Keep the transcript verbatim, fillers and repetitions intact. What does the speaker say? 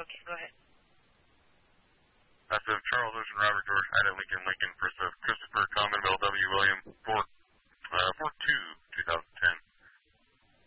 Okay, go ahead. That's of Charles Ocean, Robert George, Ida Lincoln, Lincoln, first of Christopher, Commonwealth W. William, four